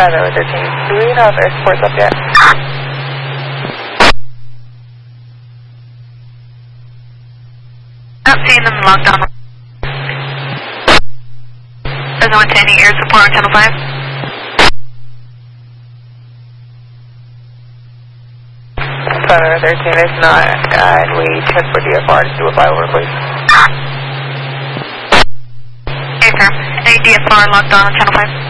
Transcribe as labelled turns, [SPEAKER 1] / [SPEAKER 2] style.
[SPEAKER 1] 513. Do we have air supports up yet?
[SPEAKER 2] Not seeing them locked on. Doesn't want any air support on channel 5.
[SPEAKER 1] 513, if not, and we transport DFR to do a flyover, please.
[SPEAKER 2] Affirm. Any DFR locked on channel 5?